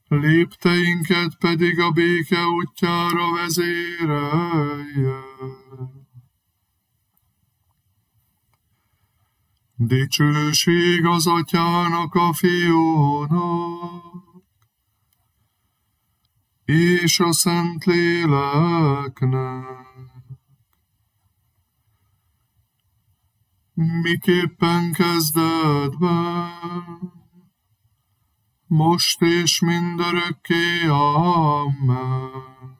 lépteinket pedig a béke útjára vezérelje. Dicsőség az Atyának, a Fiúnak, és a Szentléleknek, miképpen kezdetben, most és mindörökké. Amen.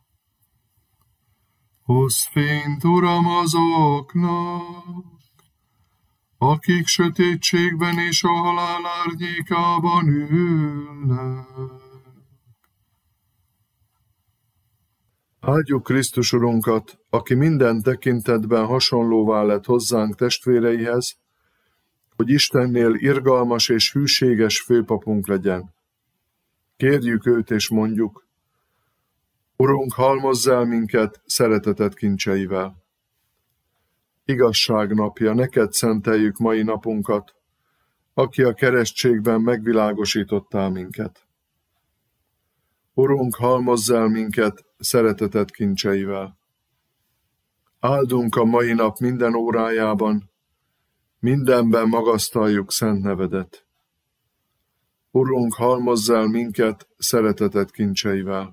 Hozz fényt, Uram, azoknak, akik sötétségben és a halál árnyékában ülnek. Áldjuk Krisztus Urunkat, aki minden tekintetben hasonlóvá lett hozzánk testvéreihez, hogy Istennél irgalmas és hűséges főpapunk legyen. Kérjük őt és mondjuk: Urunk, halmozz el minket szereteted kincseivel. Igazság napja, neked szenteljük mai napunkat, aki a keresztségben megvilágosítottál minket. Urunk, halmozz el minket szereteted kincseivel. Áldunk a mai nap minden órájában, mindenben magasztaljuk szent nevedet. Urunk, halmozz el minket szereteted kincseivel.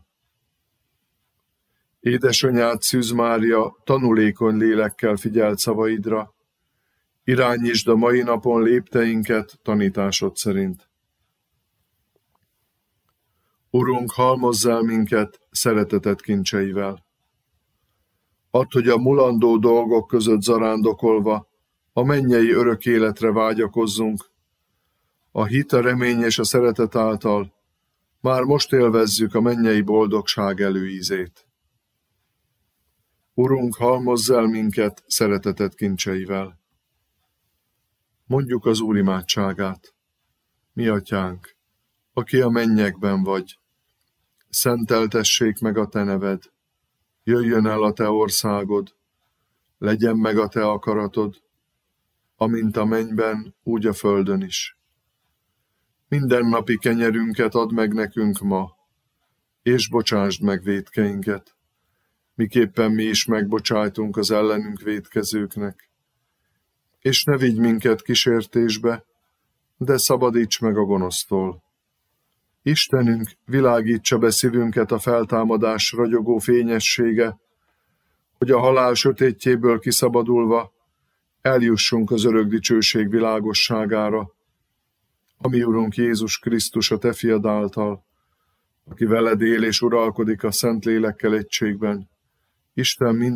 Édesanyád, Szűz Mária, tanulékony lélekkel figyelt szavaidra, irányítsd a mai napon lépteinket tanításod szerint. Urunk, halmozz el minket szereteted kincseivel. Add, hogy a mulandó dolgok között zarándokolva a mennyei örök életre vágyakozzunk, a hit, a remény és a szeretet által már most élvezzük a mennyei boldogság előízét. Urunk, halmozz el minket szereteted kincseivel. Mondjuk az Úr imádságát. Mi atyánk, aki a mennyekben vagy, szenteltessék meg a te neved, jöjjön el a te országod, legyen meg a te akaratod, amint a mennyben, úgy a földön is. Mindennapi kenyerünket add meg nekünk ma, és bocsásd meg vétkeinket, miképpen mi is megbocsájtunk az ellenünk vétkezőknek. És ne vigy minket kísértésbe, de szabadíts meg a gonosztól. Istenünk, világítsa be szívünket a feltámadás ragyogó fényessége, hogy a halál sötétjéből kiszabadulva eljussunk az örök dicsőség világosságára, ami Urunk Jézus Krisztus a te fiad által, aki veled él és uralkodik a Szentlélekkel egységben, Isten minden